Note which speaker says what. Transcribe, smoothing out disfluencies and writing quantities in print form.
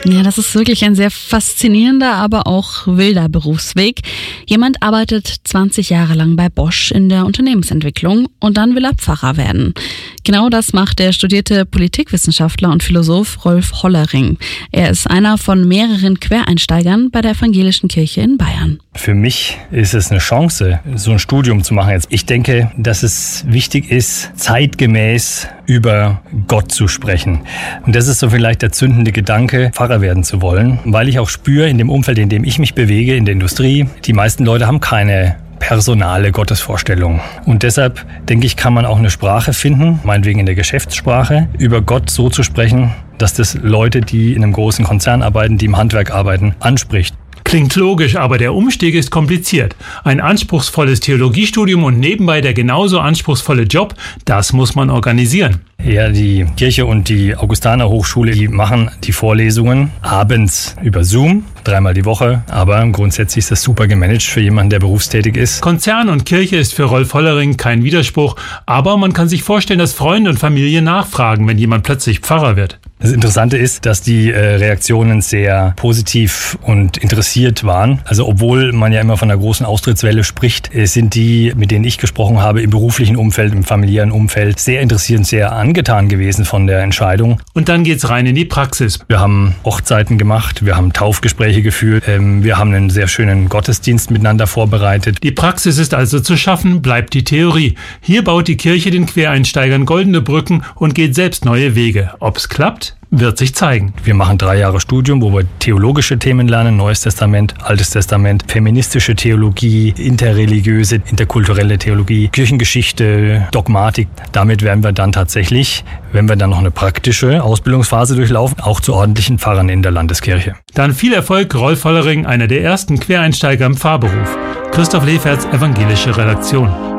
Speaker 1: Ja, das ist wirklich ein sehr faszinierender, aber auch wilder Berufsweg. Jemand arbeitet 20 Jahre lang bei Bosch in der Unternehmensentwicklung und dann will er Pfarrer werden. Genau das macht der studierte Politikwissenschaftler und Philosoph Rolf Hollering. Er ist einer von mehreren Quereinsteigern bei der Evangelischen Kirche in Bayern.
Speaker 2: Für mich ist es eine Chance, so ein Studium zu machen jetzt. Ich denke, dass es wichtig ist, zeitgemäß über Gott zu sprechen. Und das ist so vielleicht der zündende Gedanke, Pfarrer werden zu wollen, weil ich auch spüre, in dem Umfeld, in dem ich mich bewege, in der Industrie, die meisten Leute haben keine personale Gottesvorstellung. Und deshalb, denke ich, kann man auch eine Sprache finden, meinetwegen in der Geschäftssprache, über Gott so zu sprechen, dass das Leute, die in einem großen Konzern arbeiten, die im Handwerk arbeiten, anspricht.
Speaker 3: Klingt logisch, aber der Umstieg ist kompliziert. Ein anspruchsvolles Theologiestudium und nebenbei der genauso anspruchsvolle Job, das muss man organisieren.
Speaker 2: Ja, die Kirche und die Augustaner Hochschule, die machen die Vorlesungen abends über Zoom, 3-mal die Woche. Aber grundsätzlich ist das super gemanagt für jemanden, der berufstätig ist.
Speaker 3: Konzern und Kirche ist für Rolf Hollering kein Widerspruch. Aber man kann sich vorstellen, dass Freunde und Familie nachfragen, wenn jemand plötzlich Pfarrer wird.
Speaker 2: Das Interessante ist, dass die Reaktionen sehr positiv und interessiert waren. Also obwohl man ja immer von einer großen Austrittswelle spricht, sind die, mit denen ich gesprochen habe, im beruflichen Umfeld, im familiären Umfeld, sehr interessiert und sehr angetan gewesen von der Entscheidung.
Speaker 3: Und dann geht's rein in die Praxis.
Speaker 2: Wir haben Hochzeiten gemacht, wir haben Taufgespräche geführt, wir haben einen sehr schönen Gottesdienst miteinander vorbereitet.
Speaker 3: Die Praxis ist also zu schaffen, bleibt die Theorie. Hier baut die Kirche den Quereinsteigern goldene Brücken und geht selbst neue Wege. Ob's klappt, wird sich zeigen.
Speaker 2: Wir machen 3 Jahre Studium, wo wir theologische Themen lernen, Neues Testament, Altes Testament, feministische Theologie, interreligiöse, interkulturelle Theologie, Kirchengeschichte, Dogmatik. Damit werden wir dann tatsächlich, wenn wir dann noch eine praktische Ausbildungsphase durchlaufen, auch zu ordentlichen Pfarrern in der Landeskirche.
Speaker 3: Dann viel Erfolg, Rolf Hollering, einer der ersten Quereinsteiger im Pfarrberuf. Christoph Leferz, Evangelische Redaktion.